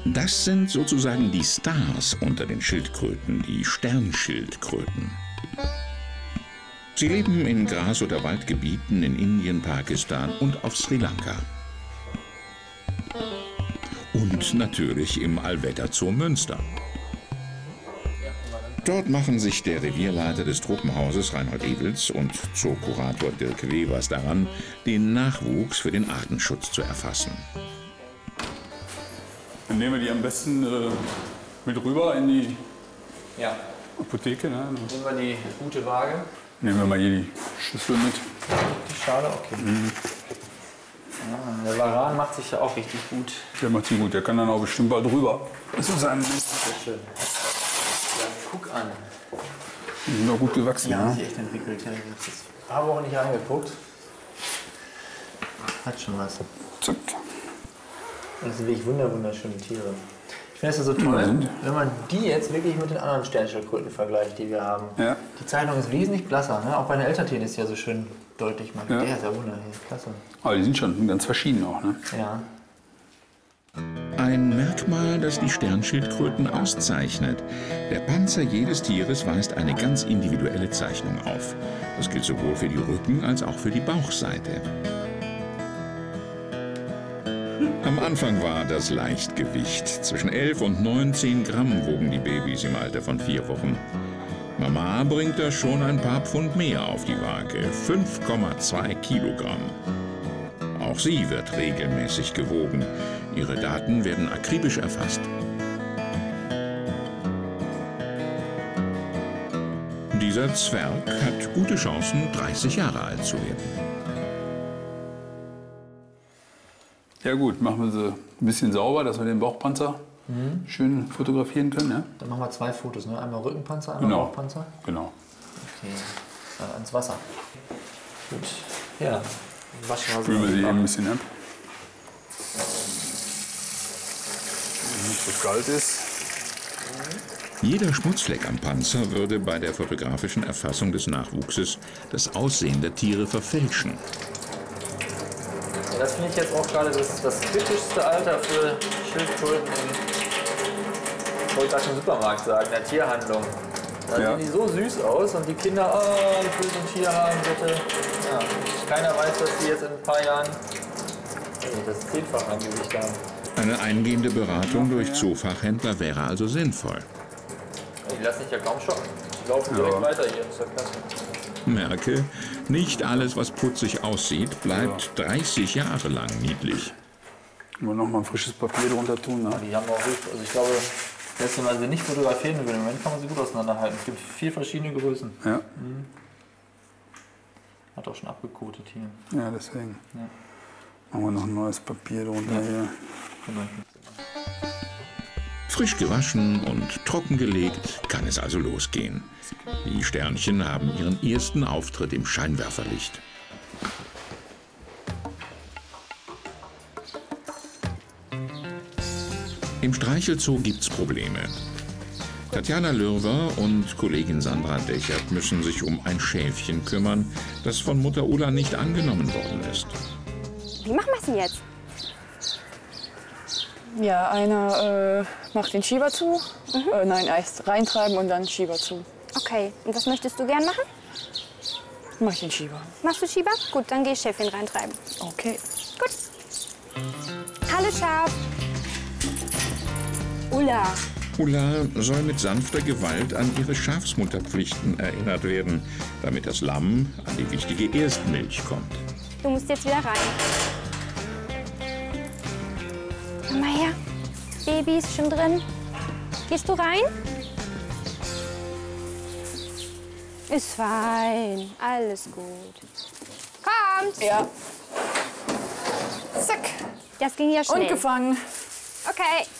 Das sind sozusagen die Stars unter den Schildkröten, die Sternschildkröten. Sie leben in Gras- oder Waldgebieten in Indien, Pakistan und auf Sri Lanka. Und natürlich im Allwetterzoo Münster. Dort machen sich der Revierleiter des Tropenhauses Reinhold Ewels und Zookurator Dirk Wevers daran, den Nachwuchs für den Artenschutz zu erfassen. Dann nehmen wir die am besten mit rüber in die Apotheke. Ne? Nehmen wir die gute Waage. Nehmen wir mal hier die Schlüssel mit. Die Schale, okay. Ja, der Varan macht sich ja auch richtig gut. Der macht sich gut, der kann dann auch bestimmt bald rüber. Das ist ein Sehr schön. Ja, guck an. Die sind auch gut gewachsen. Ja, Ja, hat sich echt entwickelt. Ja, ich habe ein paar Wochen nicht reingeguckt. Hat schon was. Zack. Das sind wirklich wunderschöne Tiere. Ich finde es ja so toll, wenn man die jetzt wirklich mit den anderen Sternschildkröten vergleicht, die wir haben. Ja. Die Zeichnung ist wesentlich blasser. Ne? Auch bei den Elterntieren ist ja so schön deutlich. Man. Ja. Der ist ja wunderbar. Klasse. Aber die sind schon ganz verschieden auch. Ne? Ja. Ein Merkmal, das die Sternschildkröten auszeichnet. Der Panzer jedes Tieres weist eine ganz individuelle Zeichnung auf. Das gilt sowohl für die Rücken- als auch für die Bauchseite. Am Anfang war das Leichtgewicht. Zwischen 11 und 19 Gramm wogen die Babys im Alter von 4 Wochen. Mama bringt da schon ein paar Pfund mehr auf die Waage, 5,2 Kilogramm. Auch sie wird regelmäßig gewogen. Ihre Daten werden akribisch erfasst. Dieser Zwerg hat gute Chancen, 30 Jahre alt zu werden. Ja gut, machen wir sie ein bisschen sauber, dass wir den Bauchpanzer schön fotografieren können. Ja? Dann machen wir 2 Fotos. Ne? Einmal Rückenpanzer, einmal Bauchpanzer. Genau. Okay. Ans Wasser. Gut. Ja. Waschen wir Spülen wir sie eben ein bisschen ab. Nicht so kalt ist. Jeder Schmutzfleck am Panzer würde bei der fotografischen Erfassung des Nachwuchses das Aussehen der Tiere verfälschen. Ja, das finde ich jetzt auch gerade das kritischste Alter für Schildkröten ich wollte gerade im Supermarkt sagen, in der Tierhandlung. Da sehen die so süß aus und die Kinder, oh, ich will so ein Tier haben, bitte. Ja, keiner weiß, dass die jetzt in ein paar Jahren das 10-fache an Gewicht haben. Eine eingehende Beratung durch Zoofachhändler wäre also sinnvoll. Die lassen sich ja kaum schocken. Die laufen direkt weiter hier, das ist ja klasse. Merke, nicht alles, was putzig aussieht, bleibt 30 Jahre lang niedlich. Wollen wir noch mal ein frisches Papier drunter tun? Ne? Die haben auch richtig, also ich glaube, selbst wenn man sie nicht fotografieren will, im Moment kann man sie gut auseinanderhalten. Es gibt 4 verschiedene Größen. Ja. Hat auch schon abgekotet hier. Ja, deswegen. Ja. Machen wir noch ein neues Papier drunter hier. Genau. Frisch gewaschen und trockengelegt kann es also losgehen. Die Sternchen haben ihren ersten Auftritt im Scheinwerferlicht. Im Streichelzoo gibt's Probleme. Tatjana Lürwer und Kollegin Sandra Dechert müssen sich um ein Schäfchen kümmern, das von Mutter Ulla nicht angenommen worden ist. Wie machen wir es denn jetzt? Ja, einer macht den Schieber zu. Nein, erst reintreiben und dann Schieber zu. Okay, und was möchtest du gern machen? Mach ich den Schieber. Machst du Schieber? Gut, dann geh Schäfchen reintreiben. Okay. Gut. Hallo Schaf. Ulla. Ulla soll mit sanfter Gewalt an ihre Schafsmutterpflichten erinnert werden, damit das Lamm an die wichtige Erstmilch kommt. Du musst jetzt wieder rein. Komm mal her. Baby ist schon drin. Gehst du rein? Ist fein. Alles gut. Kommt. Ja. Zack. Das ging ja schnell. Und gefangen. Okay.